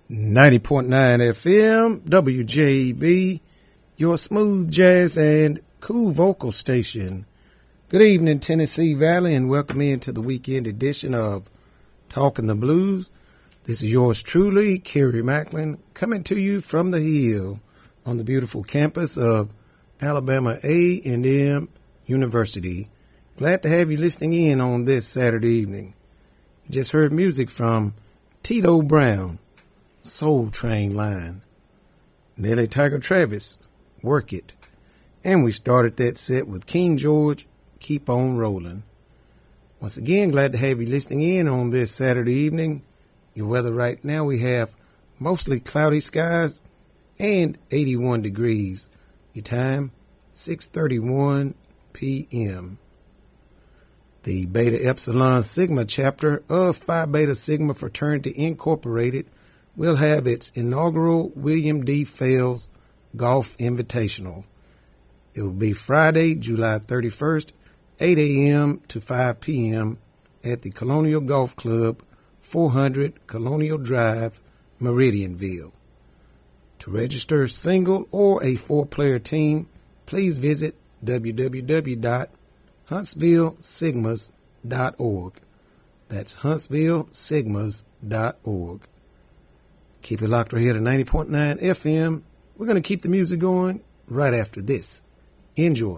90.9 FM, WJB, your smooth jazz and cool vocal station. Good evening, Tennessee Valley, and welcome into the weekend edition of Talking the Blues. This is yours truly, Kerry Macklin, coming to you from the Hill on the beautiful campus of Alabama A&M University. Glad to have you listening in on this Saturday evening. You just heard music from Tito Brown, Soul Train Line, Nelly Tiger Travis, Work It, and we started that set with King George, Keep On Rolling. Once again, glad to have you listening in on this Saturday evening. Your weather right now, we have mostly cloudy skies and 81 degrees. Your time, 6:31 p.m. The Beta Epsilon Sigma chapter of Phi Beta Sigma Fraternity Incorporated will have its inaugural William D. Fales Golf Invitational. It will be Friday, July 31st, 8 a.m. to 5 p.m. at the Colonial Golf Club, 400 Colonial Drive, Meridianville. To register single or a four-player team, please visit www.huntsvillesigmas.org. That's huntsvillesigmas.org. Keep it locked right here to 90.9 FM. We're going to keep the music going right after this. Enjoy.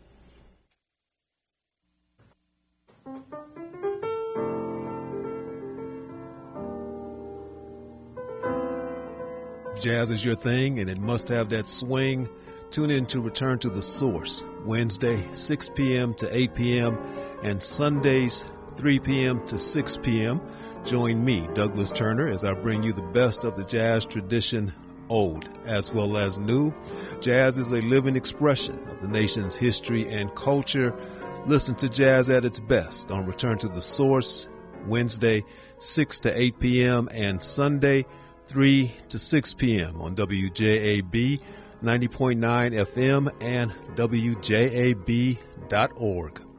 Jazz is your thing, and it must have that swing. Tune in to Return to the Source, Wednesday, 6 p.m. to 8 p.m., and Sundays, 3 p.m. to 6 p.m. Join me, Douglas Turner, as I bring you the best of the jazz tradition, old as well as new. Jazz is a living expression of the nation's history and culture. Listen to jazz at its best on Return to the Source, Wednesday, 6 to 8 p.m., and Sunday, 3 to 6 p.m. on WJAB 90.9 FM and WJAB.org.